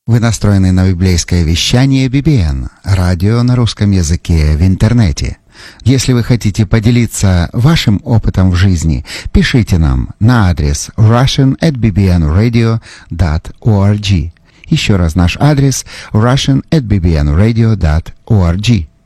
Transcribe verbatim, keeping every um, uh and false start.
Вы настроены на библейское вещание би би эн, радио на русском языке в интернете. Если вы хотите поделиться вашим опытом в жизни, пишите нам на адрес russian at b b n radio dot org. Еще раз наш адрес russian at b b n radio dot org.